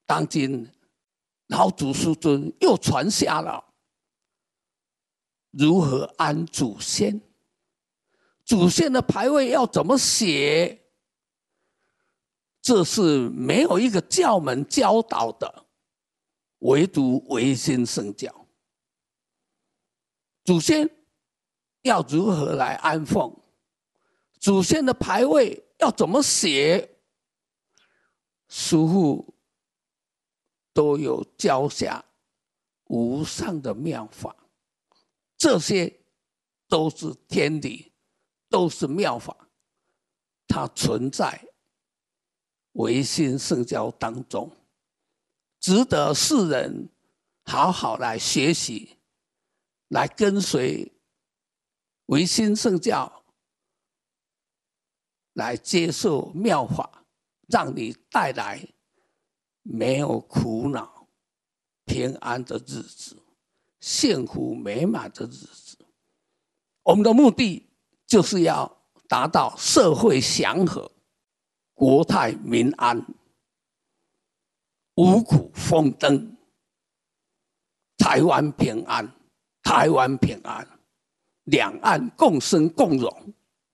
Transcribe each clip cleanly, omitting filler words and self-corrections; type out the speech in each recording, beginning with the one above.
当今老祖师尊又传下了如何安祖先，祖先的牌位要怎么写，这是没有一个教门教导的，唯独唯心圣教。祖先要如何来安奉，祖先的牌位要怎么写，师父都有教下无上的妙法，这些都是天理，都是妙法，它存在唯心圣教当中，值得世人好好来学习，来跟随唯心圣教，来接受妙法，让你带来没有苦恼、平安的日子，幸福美满的日子。我们的目的就是要达到社会祥和、国泰民安、五谷丰登、台湾平安、台湾平安，两岸共生共荣，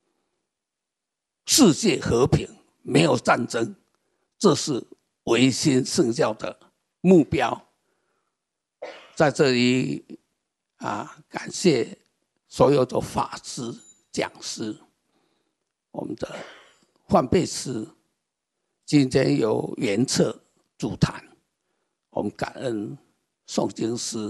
世界和平，没有战争，这是唯心圣教的目标。在这里感谢所有的法师、讲师，我们的范贝师今天有原册主坛，我们感恩诵经师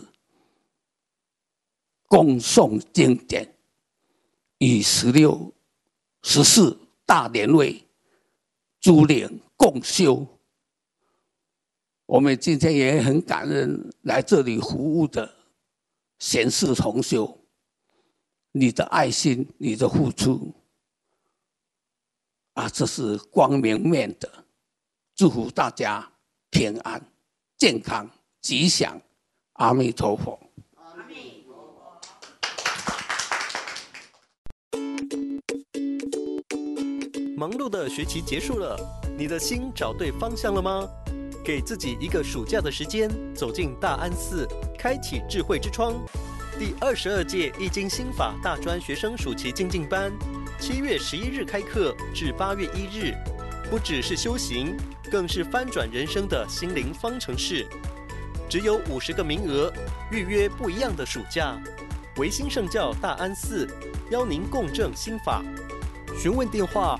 恭诵经典，与16、14大年位诸灵共修。我们今天也很感恩来这里服务的贤士同修，你的爱心，你的付出这是光明面的。祝福大家平安、健康、吉祥。阿弥陀佛。 阿弥陀佛。 忙碌的学期结束了，你的心找对方向了吗？给自己一个暑假的时间，走进大安寺，开启智慧之窗。第22届易经心法大专学生暑期精进班，7月11日开课至8月1日，不只是修行，更是翻转人生的心灵方程式。只有50个名额，预约不一样的暑假。唯心圣教大安寺邀您共振心法。询问电话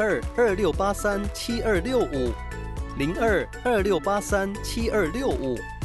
：02-2683-7265，02-2683-7265。